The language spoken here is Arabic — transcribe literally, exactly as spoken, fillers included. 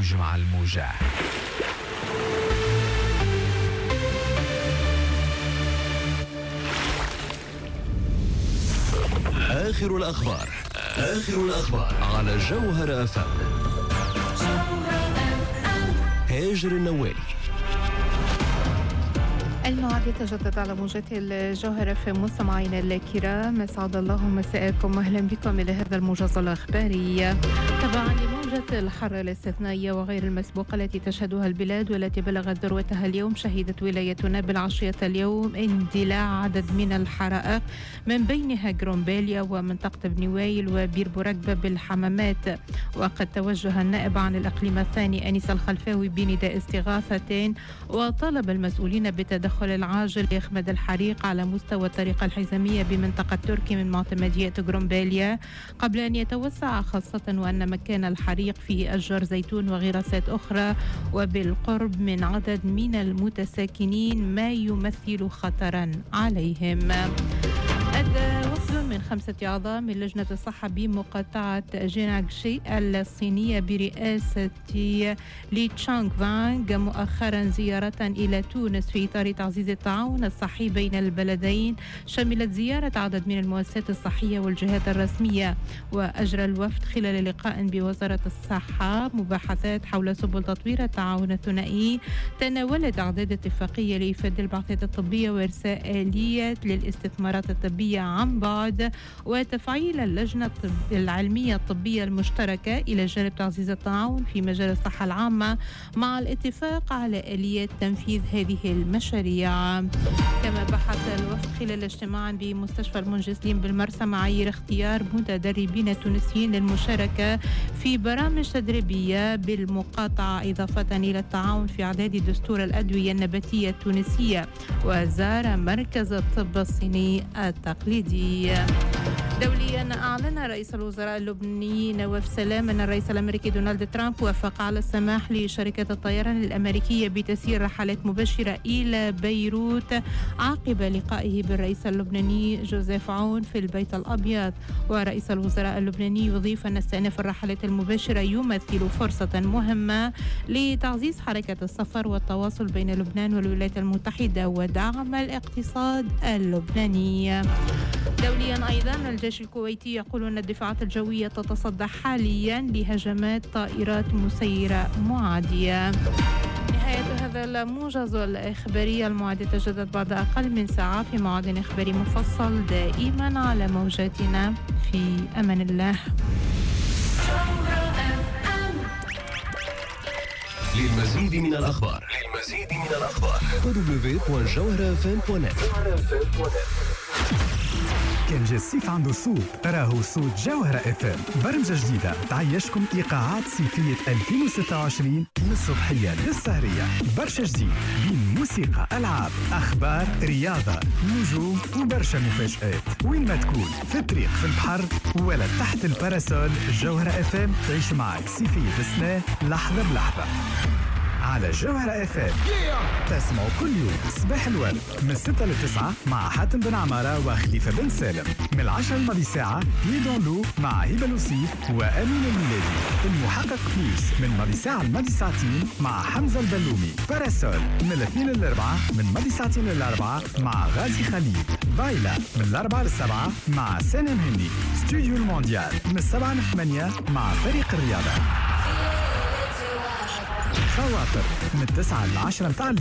موج مع الموجة. آخر الأخبار آخر الأخبار على جوهر أف أم. هاجر النوالي. الموعد يتجدد على موجات الجوهرة في مستمعينا الكرام، أسعد الله مساءكم وأهلا بكم إلى هذا الموجز الأخباري. تبعا لموجة الحر الاستثنائية وغير المسبوقة التي تشهدها البلاد والتي بلغت ذروتها اليوم، شهدت ولايتنا بالعشية اليوم اندلاع عدد من الحرائق من بينها جرومبيليا ومنطقة بني وائل وبير بورقبة بالحمامات. وقد توجه النائب عن الإقليم الثاني أنيس الخلفاوي بنداء استغاثة وطلب المسؤولين بالتدخل العاجل لإخماد الحريق على مستوى الطريق الحزامية بمنطقة تركي من معتمدية جرومبيليا قبل أن يتوسع، خاصة وأن مكان الحريق فيه أشجار زيتون وغراسات أخرى وبالقرب من عدد من المتساكنين ما يمثل خطرا عليهم. أدى وفد من خمسة أعضاء من لجنة الصحة بمقاطعة جينغشي الصينية برئاسة لي تشانغ فانغ مؤخرا زيارة إلى تونس في إطار تعزيز التعاون الصحي بين البلدين، شملت زيارة عدد من المؤسسات الصحية والجهات الرسمية. وأجرى الوفد خلال لقاء بوزارة الصحة مباحثات حول سبل تطوير التعاون الثنائي، تناولت أعداد اتفاقية لإفادة البعثات الطبية وإرساء آلية للاستثمارات الطبية عن بعد وتفعيل اللجنة العلمية الطبية المشتركة إلى جانب تعزيز التعاون في مجال الصحة العامة مع الاتفاق على آلية تنفيذ هذه المشاريع. كما بحث الوفد خلال اجتماع بمستشفى المنجسلين بالمرسى معايير اختيار متدربين تونسيين للمشاركة في برامج تدريبية بالمقاطعة، إضافة إلى التعاون في إعداد دستور الأدوية النباتية التونسية. وزار مركز الطب الصيني التقليدي. دوليا، أعلن رئيس الوزراء اللبناني نواف سلام أن الرئيس الأمريكي دونالد ترامب وافق على السماح لشركة الطيران الأمريكية بتسيير رحلات مباشرة إلى بيروت عقب لقائه بالرئيس اللبناني جوزيف عون في البيت الأبيض. ورئيس الوزراء اللبناني يضيف أن استئناف الرحلات المباشرة يمثل فرصة مهمة لتعزيز حركة السفر والتواصل بين لبنان والولايات المتحدة ودعم الاقتصاد اللبناني. دوليا أيضا، الجيش الكويتي يقول أن الدفاعات الجوية تتصدى حاليا لهجمات طائرات مسيرة معادية. نهاية هذا الموجز الإخباري، الموعد يتجدد بعد أقل من ساعة في موعد إخباري مفصل دائما على موجاتنا. في أمان الله. للمزيد من الأخبار للمزيد من الأخبار دبليو دوت جوهر اف ام دوت نت. كان جا الصيف عنده صوت، تراهو صوت جوهرة اف ام، برمجة جديدة تعيشكم إيقاعات صيفية ألفين وستة وعشرين من الصبحية للسهرية. برشا جديد بين موسيقى، ألعاب، أخبار، رياضة، نجوم وبرشا مفاجآت. وين ما تكون، في الطريق، في البحر ولا تحت الباراسول، جوهرة اف ام تعيش معك صيفية السنة لحظة بلحظة على جوهرة اف ام. تسمعوا كل يوم صباح الورد من ستة لتسعة مع حاتم بن عمارة وخليفة بن سالم، من العشرة الماضي ساعة بيدون لو مع هبة لوسيف وأمين الميلادي. المحقق بليس من ماضي ساعة الماضي ساعتين مع حمزة البلومي. باراسول من الاثنين للأربعة من ماضي ساعتين للأربعة مع غازي خليل. بايلا من الأربعة للسبعة مع سالم هني. ستوديو المونديال من السبعة للثمانية مع فريق الرياضة. خواطر من التسعة للعشرة متاع